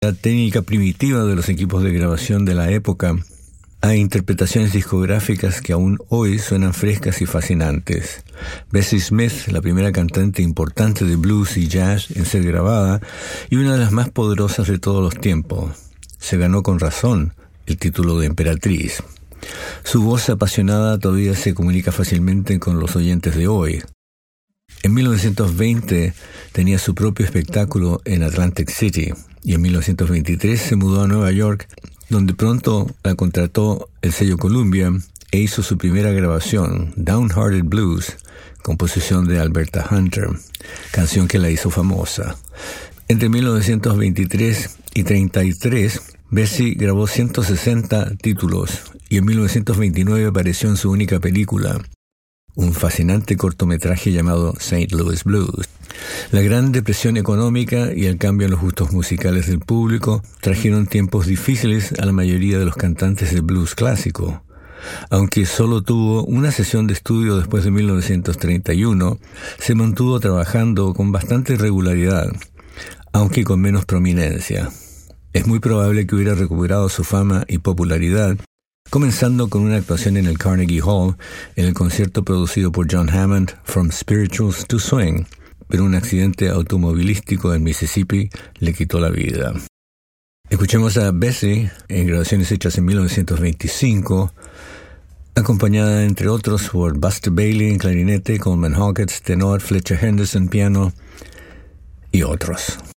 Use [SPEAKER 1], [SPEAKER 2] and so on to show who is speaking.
[SPEAKER 1] la técnica primitiva de los equipos de grabación de la época a interpretaciones discográficas que aún hoy suenan frescas y fascinantes. Bessie Smith, la primera cantante importante de blues y jazz en ser grabada y una de las más poderosas de todos los tiempos, se ganó con razón el título de emperatriz. Su voz apasionada todavía se comunica fácilmente con los oyentes de hoy. En 1920 tenía su propio espectáculo en Atlantic City y en 1923 se mudó a Nueva York, donde pronto la contrató el sello Columbia e hizo su primera grabación, Downhearted Blues, composición de Alberta Hunter, canción que la hizo famosa. Entre 1923 y 33, Bessie grabó 160 títulos y en 1929 apareció en su única película, un fascinante cortometraje llamado St. Louis Blues. La Gran Depresión económica y el cambio en los gustos musicales del público trajeron tiempos difíciles a la mayoría de los cantantes de blues clásico. Aunque solo tuvo una sesión de estudio después de 1931, se mantuvo trabajando con bastante regularidad, aunque con menos prominencia. Es muy probable que hubiera recuperado su fama y popularidad, comenzando con una actuación en el Carnegie Hall en el concierto producido por John Hammond, From Spirituals to Swing, pero un accidente automovilístico en Mississippi le quitó la vida. Escuchemos a Bessie en grabaciones hechas en 1925, acompañada entre otros por Buster Bailey en clarinete, Coleman Hawkins tenor, Fletcher Henderson piano y otros.